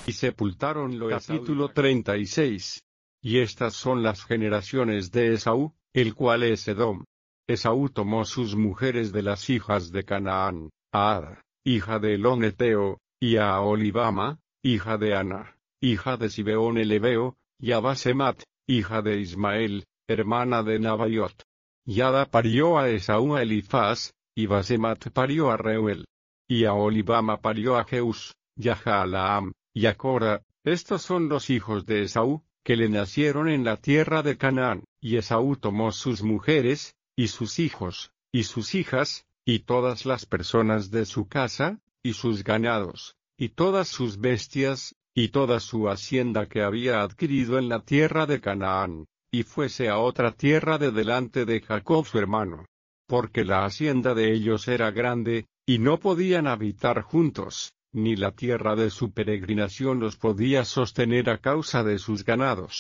y sepultáronlo. Capítulo 36. Y estas son las generaciones de Esaú, el cual es Edom. Esaú tomó sus mujeres de las hijas de Canaán, a Ada, hija de Elón Eteo, y a Aholibama, hija de Ana, hija de Zibeón el Heveo, y a Basemat, hija de Ismael, hermana de Nabaiot. Y Ada parió a Esaú a Elifaz, y Basemat parió a Reuel. Y Aholibama parió a Jeús, y a Jaalaam, y a Cora. Estos son los hijos de Esaú, que le nacieron en la tierra de Canaán. Y Esaú tomó sus mujeres, y sus hijos, y sus hijas, y todas las personas de su casa, y sus ganados, y todas sus bestias, y toda su hacienda que había adquirido en la tierra de Canaán, y fuese a otra tierra de delante de Jacob su hermano. Porque la hacienda de ellos era grande, y no podían habitar juntos, ni la tierra de su peregrinación los podía sostener a causa de sus ganados.